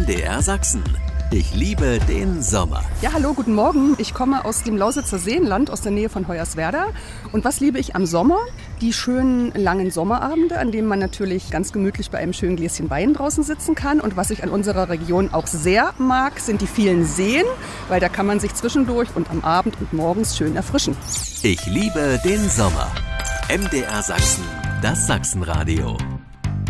MDR Sachsen. Ich liebe den Sommer. Ja, hallo, guten Morgen. Ich komme aus dem Lausitzer Seenland, aus der Nähe von Hoyerswerda. Und was liebe ich am Sommer? Die schönen langen Sommerabende, an denen man natürlich ganz gemütlich bei einem schönen Gläschen Wein draußen sitzen kann. Und was ich an unserer Region auch sehr mag, sind die vielen Seen, weil da kann man sich zwischendurch und am Abend und morgens schön erfrischen. Ich liebe den Sommer. MDR Sachsen, das Sachsenradio.